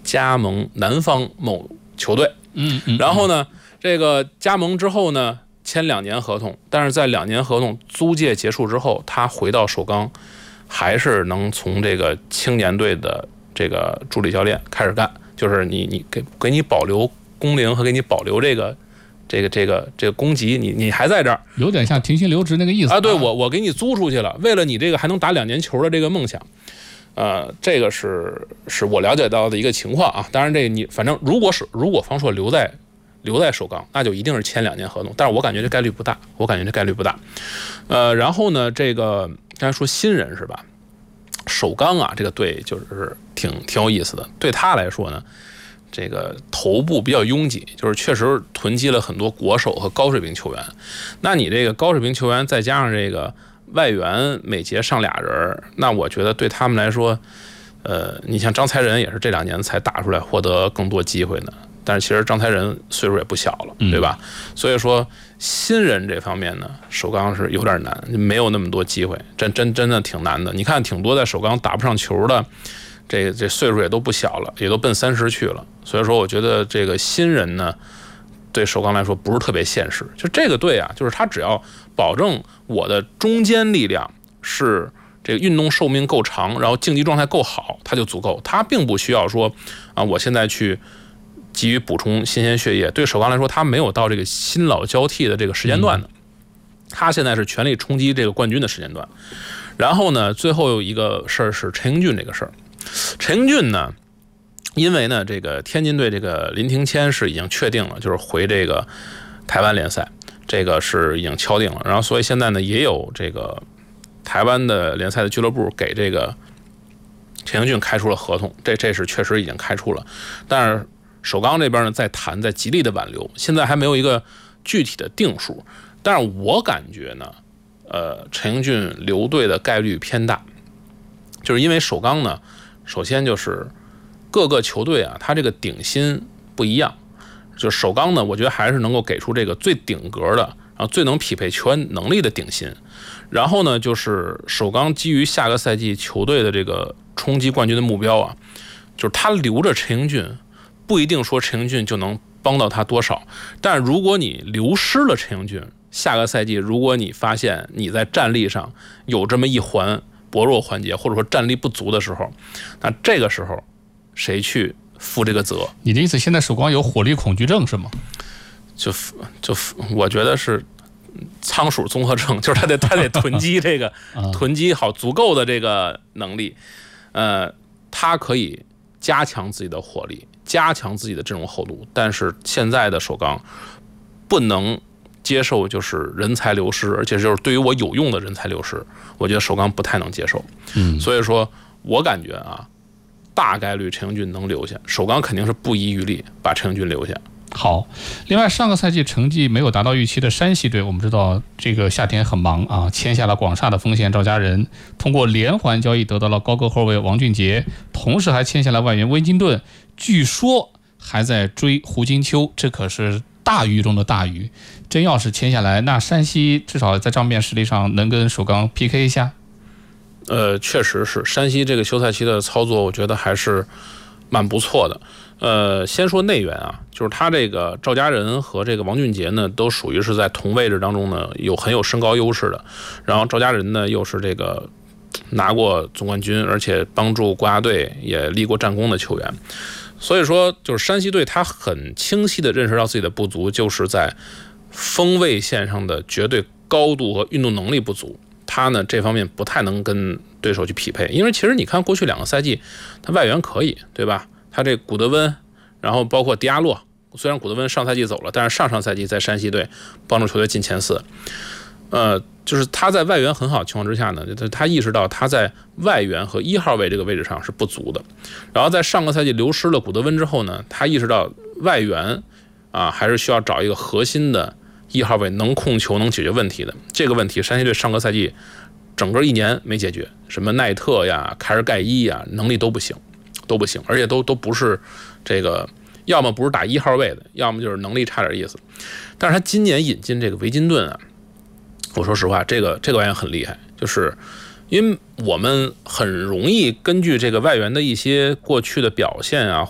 加盟南方某球队。然后呢，这个加盟之后呢，签2年合同，但是在2年合同租借结束之后，他回到首钢，还是能从这个青年队的这个助理教练开始干，就是你给你保留工龄和给你保留这个公级，你还在这儿， 有点像停薪留职那个意思啊。对，我给你租出去了，为了你这个还能打2年球的这个梦想。这个是我了解到的一个情况啊。当然，这你反正如果方硕留在首钢，那就一定是签2年合同。但是我感觉这概率不大，然后呢，这个刚才说新人是吧？首钢啊，这个队就是挺有意思的。对他来说呢，这个头部比较拥挤，就是确实囤积了很多国手和高水平球员。那你这个高水平球员再加上这个外援每节上2人，那我觉得对他们来说，你像张才仁也是这2年才打出来，获得更多机会呢。但是其实张才仁岁数也不小了，对吧？所以说新人这方面呢，首钢是有点难，没有那么多机会，真的挺难的。你看挺多在首钢打不上球的，这岁数也都不小了，也都奔30去了。所以说我觉得这个新人呢，对首钢来说不是特别现实。就这个队啊，就是他只要保证我的中坚力量是这个运动寿命够长，然后竞技状态够好，他就足够。他并不需要说啊，我现在去急于补充新鲜血液。对首钢来说，他没有到这个新老交替的这个时间段的，他现在是全力冲击这个冠军的时间段。然后呢，最后有一个事儿是陈英俊这个事儿。陈英俊呢，因为呢这个天津队这个林庭谦是已经确定了，就是回这个台湾联赛，这个是已经敲定了。然后所以现在呢也有这个台湾的联赛的俱乐部给这个陈英俊开出了合同，这是确实已经开出了。但是首钢这边呢在谈，在极力的挽留，现在还没有一个具体的定数。但是我感觉呢，陈英俊留队的概率偏大，就是因为首钢呢，首先就是各个球队啊，它这个顶薪不一样。就首钢呢，我觉得还是能够给出这个最顶格的，然后最能匹配球员能力的顶薪。然后呢，就是首钢基于下个赛季球队的这个冲击冠军的目标啊，就是他留着陈英俊，不一定说陈英俊就能帮到他多少。但如果你流失了陈英俊，下个赛季如果你发现你在战力上有这么一环薄弱环节，或者说战力不足的时候，那这个时候谁去负这个责？ 你的意思现在首钢有火力恐惧症是吗？ 就我觉得是仓鼠综合症，就是他得囤积这个囤积好足够的这个能力，他可以加强自己的火力，加强自己的阵容厚度，但是现在的首钢不能接受就是人才流失，而且就是对于我有用的人才流失，我觉得首钢不太能接受。所以说我感觉啊，大概率陈英俊能留下，首钢肯定是不遗余力把陈英俊留下。 好，另外上个赛季成绩没有达到预期的山西队，我们知道这个夏天很忙啊，签下了广厦的锋线赵家仁，通过连环交易得到了高个后卫王俊杰，同时还签下了外援威金顿，据说还在追胡金秋，这可是大鱼中的大鱼。真要是签下来，那山西至少在账面实力上能跟首钢 PK 一下。 确实是山西这个休赛期的操作，我觉得还是蛮不错的。先说内援啊，就是他这个赵家仁和这个王俊杰呢，都属于是在同位置当中呢很有身高优势的。然后赵家仁呢又是这个拿过总冠军，而且帮助国家队也立过战功的球员。所以说，就是山西队他很清晰的认识到自己的不足，就是在锋卫线上的绝对高度和运动能力不足。他呢这方面不太能跟对手去匹配，因为其实你看过去2个赛季，他外援可以，对吧？他这古德温，然后包括迪亚洛，虽然古德温上赛季走了，但是上赛季在山西队帮助球队进前4。就是他在外援很好的情况之下呢，他意识到他在外援和1号位这个位置上是不足的。然后在上个赛季流失了古德温之后呢，他意识到外援啊还是需要找一个核心的1号位能控球能解决问题的。这个问题山西队上个赛季整个1年没解决，什么奈特呀、凯尔盖伊呀，能力都不行，而且都不是这个，要么不是打1号位的，要么就是能力差点意思。但是他今年引进这个维金顿啊，我说实话，这个外援很厉害，就是因为我们很容易根据这个外援的一些过去的表现啊，